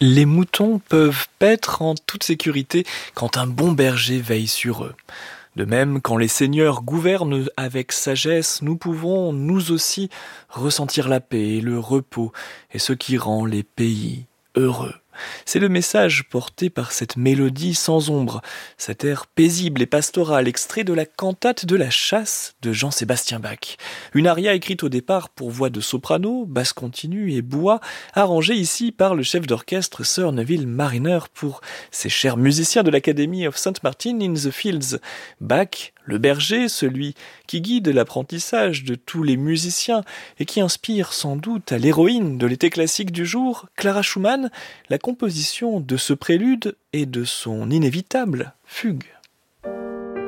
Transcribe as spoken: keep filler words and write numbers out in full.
Les moutons peuvent paître en toute sécurité quand un bon berger veille sur eux. De même, quand les seigneurs gouvernent avec sagesse, nous pouvons, nous aussi, ressentir la paix et le repos, et ce qui rend les pays heureux. C'est le message porté par cette mélodie sans ombre, cet air paisible et pastoral extrait de la cantate de la chasse de Jean-Sébastien Bach. Une aria écrite au départ pour voix de soprano, basse continue et bois, arrangée ici par le chef d'orchestre Sir Neville Marriner pour ces chers musiciens de l'Academy of Saint Martin in the Fields. Bach, le berger, celui qui guide l'apprentissage de tous les musiciens et qui inspire sans doute à l'héroïne de l'été classique du jour, Clara Schumann, la composition de ce prélude et de son inévitable fugue.